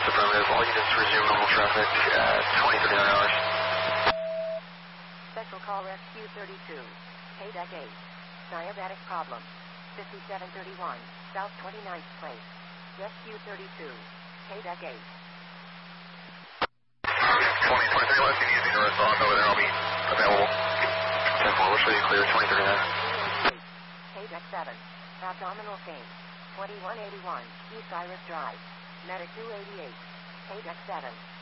affirmative. All units resume normal traffic at 2039 hours. Special call Rescue 32. KDEC 8. Diabetic problem. 5731 South 29th Place. Rescue 32. KDEC 8. 2023 West, you need to respond over there. I'll be available. 10-4, we'll show you clear 2039. KDEC 7. Abdominal pain. 2181 East Iris Drive. Medic 288. KDEC 7.